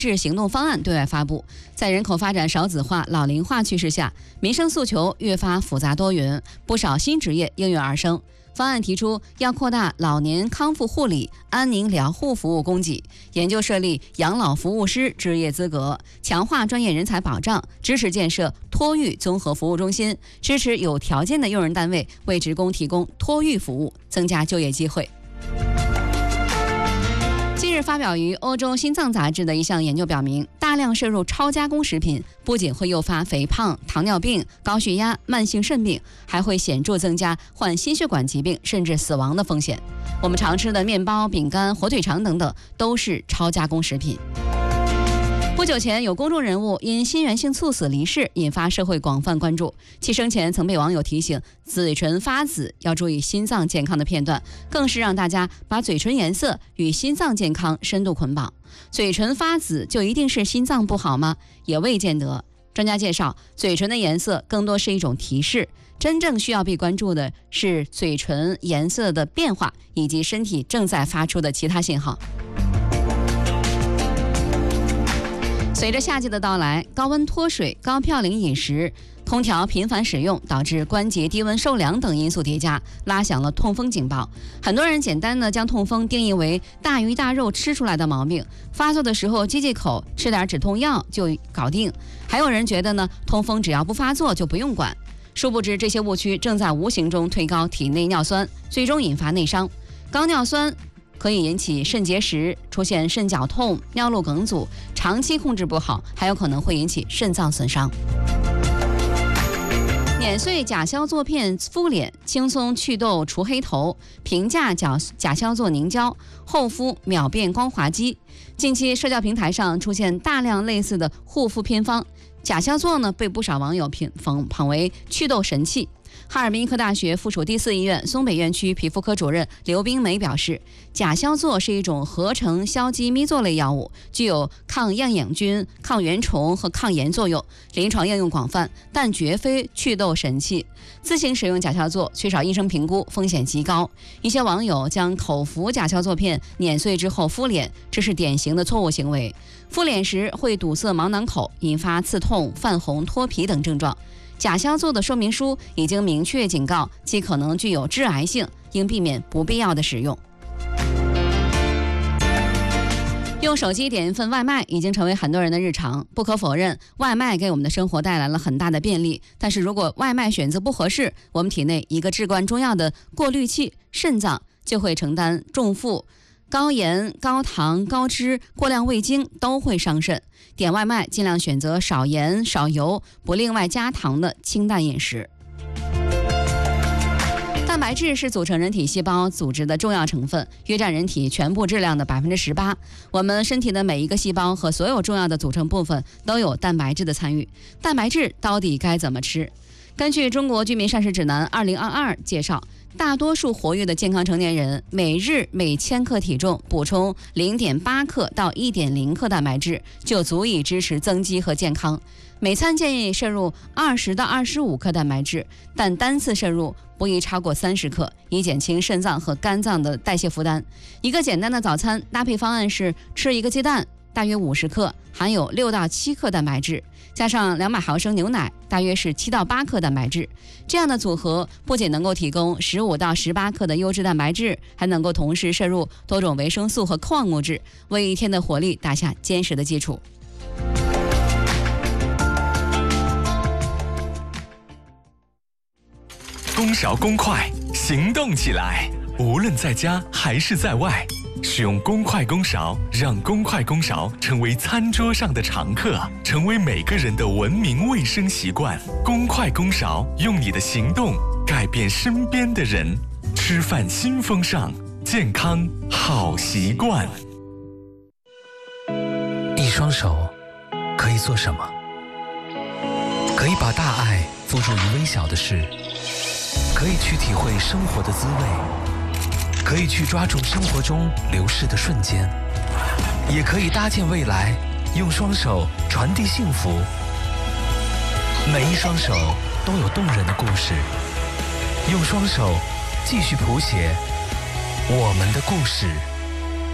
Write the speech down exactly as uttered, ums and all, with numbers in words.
制行动方案对外发布。在人口发展少子化、老龄化趋势下，民生诉求越发复杂多元，不少新职业应运而生。方案提出要扩大老年康复护理、安宁疗护服务供给，研究设立养老服务师职业资格，强化专业人才保障，支持建设托育综合服务中心，支持有条件的用人单位为职工提供托育服务，增加就业机会。近日发表于欧洲心脏杂志的一项研究表明，大量摄入超加工食品不仅会诱发肥胖、糖尿病、高血压、慢性肾病，还会显著增加患心血管疾病甚至死亡的风险。我们常吃的面包、饼干、火腿肠等等都是超加工食品。不久前，有公众人物因心源性猝死离世，引发社会广泛关注。其生前曾被网友提醒嘴唇发紫要注意心脏健康的片段，更是让大家把嘴唇颜色与心脏健康深度捆绑。嘴唇发紫就一定是心脏不好吗？也未见得。专家介绍，嘴唇的颜色更多是一种提示，真正需要被关注的是嘴唇颜色的变化以及身体正在发出的其他信号。随着夏季的到来，高温脱水、高嘌呤饮食、空调频繁使用，导致关节低温受凉等因素叠加，拉响了痛风警报。很多人简单的将痛风定义为大鱼大肉吃出来的毛病，发作的时候忌忌口，吃点止痛药就搞定。还有人觉得呢，痛风只要不发作就不用管。殊不知，这些误区正在无形中推高体内尿酸，最终引发内伤。高尿酸可以引起肾结石，出现肾绞痛、尿路梗阻，长期控制不好，还有可能会引起肾脏损伤。碾碎甲硝唑片敷脸，轻松祛痘除黑头，平价甲甲硝唑凝胶，厚敷秒变光滑肌。近期社交平台上出现大量类似的护肤偏方，甲硝唑呢被不少网友评捧捧为祛痘神器。哈尔滨医科大学附属第四医院松北院区皮肤科主任刘冰梅表示，甲硝唑是一种合成硝基咪唑类药物，具有抗厌氧菌、抗原虫和抗炎作用，临床应用广泛，但绝非祛痘神器。自行使用甲硝唑缺少医生评估，风险极高。一些网友将口服甲硝唑片碾碎之后敷脸，这是典型的错误行为。敷脸时会堵塞毛囊口，引发刺痛、泛红、脱皮等症状。甲硝唑的说明书已经明确警告其可能具有致癌性，应避免不必要的使用。用手机点一份外卖已经成为很多人的日常，不可否认，外卖给我们的生活带来了很大的便利。但是如果外卖选择不合适，我们体内一个至关重要的过滤器肾脏就会承担重负。高盐、高糖、高脂、过量味精都会伤肾。点外卖尽量选择少盐、少油、不另外加糖的清淡饮食。蛋白质是组成人体细胞组织的重要成分，约占人体全部质量的百分之十八。我们身体的每一个细胞和所有重要的组成部分都有蛋白质的参与。蛋白质到底该怎么吃？根据《中国居民膳食指南二零二二》介绍，大多数活跃的健康成年人每日每千克体重补充 零点八克到一点零克蛋白质，就足以支持增肌和健康。每餐建议摄入二十到二十五克蛋白质，但单次摄入不宜超过三十克，以减轻肾脏和肝脏的代谢负担。一个简单的早餐搭配方案是吃一个鸡蛋，大约五十克，含有六到七克蛋白质，加上两百毫升牛奶，大约是七到八克蛋白质。这样的组合不仅能够提供十五到十八克的优质蛋白质，还能够同时摄入多种维生素和矿物质，为一天的活力打下坚实的基础。 公勺公筷，行动起来！无论在家还是在外，使用公筷公勺，让公筷公勺成为餐桌上的常客，成为每个人的文明卫生习惯。公筷公勺，用你的行动改变身边的人。吃饭新风尚，健康好习惯。 一双手可以做什么？可以把大爱付诸于微小的事，可以去体会生活的滋味，可以去抓住生活中流逝的瞬间，也可以搭建未来，用双手传递幸福。每一双手都有动人的故事，用双手继续谱写我们的故事。